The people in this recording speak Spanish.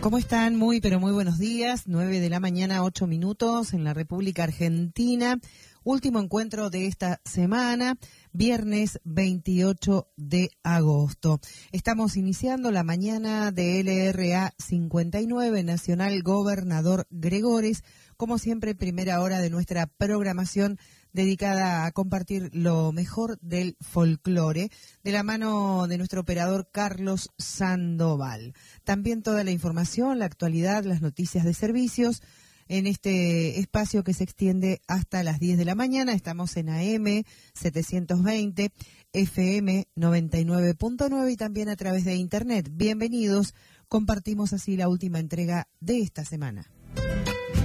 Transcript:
¿Cómo están? Muy, pero muy buenos días. 9 de la mañana, 8 minutos en la República Argentina. Último encuentro de esta semana, viernes 28 de agosto. Estamos iniciando la mañana de LRA 59, Nacional Gobernador Gregores. Como siempre, primera hora de nuestra programación dedicada a compartir lo mejor del folclore, de la mano de nuestro operador Carlos Sandoval. También toda la información, la actualidad, las noticias de servicios, en este espacio que se extiende hasta las 10 de la mañana. Estamos en AM 720, FM 99.9 y también a través de Internet. Bienvenidos, compartimos así la última entrega de esta semana.